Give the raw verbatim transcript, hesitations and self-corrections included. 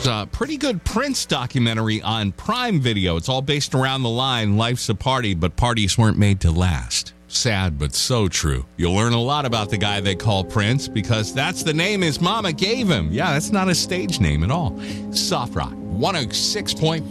a pretty good Prince documentary on Prime Video. It's all based around the line, life's a party, but parties weren't made to last. Sad, but so true. You'll learn a lot about the guy they call Prince because that's the name his mama gave him. Yeah, that's not a stage name at all. Soft Rock, one oh six point